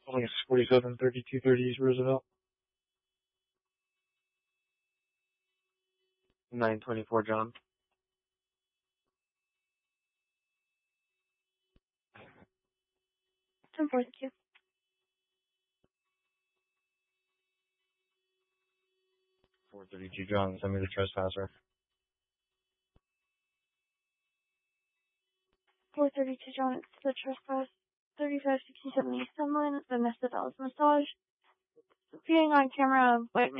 Calling 473230 East Roosevelt. 924 John. 1042. 432 John, send me the trespasser. 432 John, it's the trespass. 3567 East Sunland, Vanessa Dallas Massage. Viewing on camera,